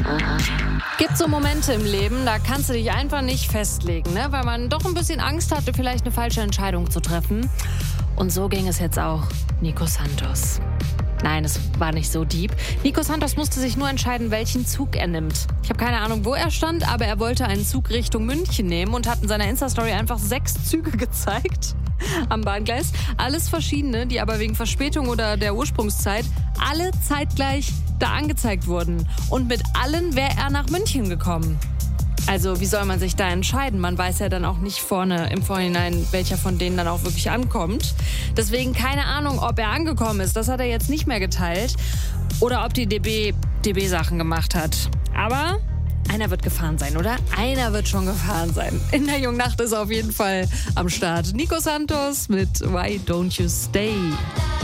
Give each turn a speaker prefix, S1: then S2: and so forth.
S1: Gibt so Momente im Leben, da kannst du dich einfach nicht festlegen, ne? Weil man doch ein bisschen Angst hatte, vielleicht eine falsche Entscheidung zu treffen. Und so ging es jetzt auch Nico Santos. Nein, es war nicht so deep. Nico Santos musste sich nur entscheiden, welchen Zug er nimmt. Ich habe keine Ahnung, wo er stand, aber er wollte einen Zug Richtung München nehmen und hat in seiner Insta-Story einfach 6 Züge gezeigt am Bahngleis. Alles verschiedene, die aber wegen Verspätung oder der Ursprungszeit alle zeitgleich da angezeigt wurden. Und mit allen wäre er nach München gekommen. Also wie soll man sich da entscheiden? Man weiß ja dann auch nicht im Vorhinein, welcher von denen dann auch wirklich ankommt. Deswegen keine Ahnung, ob er angekommen ist. Das hat er jetzt nicht mehr geteilt. Oder ob die DB Sachen gemacht hat. Aber einer wird gefahren sein, oder? Einer wird schon gefahren sein. In der Jungnacht ist er auf jeden Fall am Start. Nico Santos mit Why Don't You Stay?